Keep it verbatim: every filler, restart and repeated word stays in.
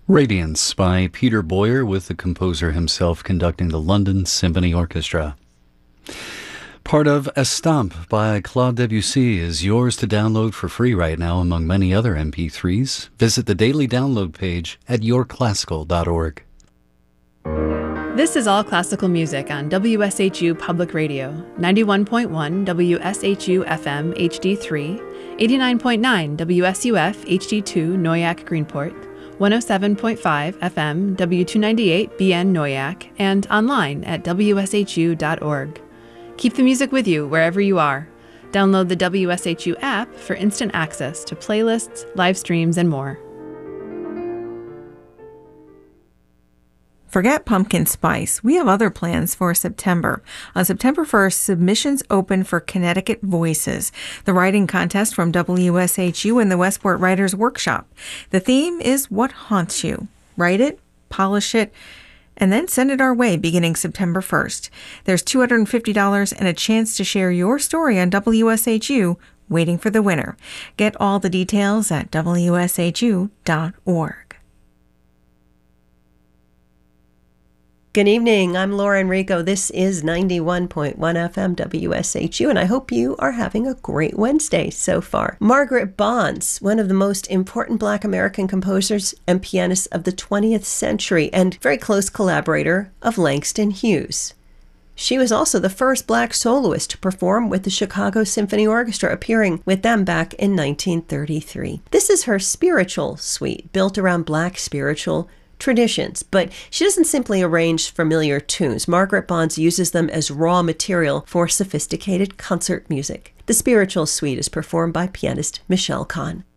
Radiance by Peter Boyer, with the composer himself conducting the London Symphony Orchestra. Part of Estampe by Claude Debussy is yours to download for free right now, among many other M P threes. Visit the daily download page at your classical dot org. This is All Classical Music on W S H U Public Radio, ninety-one point one W S H U F M H D three, eighty-nine point nine W S U F H D two Noyak Greenport, one oh seven point five F M W two ninety-eight B N Noyak, and online at W S H U dot org. Keep the music with you wherever you are. Download the W S H U app for instant access to playlists, live streams, and more. Forget pumpkin spice. We have other plans for September. On September first, submissions open for Connecticut Voices, the writing contest from W S H U and the Westport Writers Workshop. The theme is What Haunts You. Write it, polish it, and then send it our way beginning September first. There's two hundred fifty dollars and a chance to share your story on W S H U, waiting for the winner. Get all the details at W S H U dot org. Good evening. I'm Laura Enrico. This is ninety-one point one F M W S H U, and I hope you are having a great Wednesday so far. Margaret Bonds, one of the most important Black American composers and pianists of the twentieth century, and very close collaborator of Langston Hughes. She was also the first Black soloist to perform with the Chicago Symphony Orchestra, appearing with them back in nineteen thirty-three. This is her spiritual suite, built around Black spiritual traditions, but she doesn't simply arrange familiar tunes. Margaret Bonds uses them as raw material for sophisticated concert music. The spiritual suite is performed by pianist Michelle Kahn.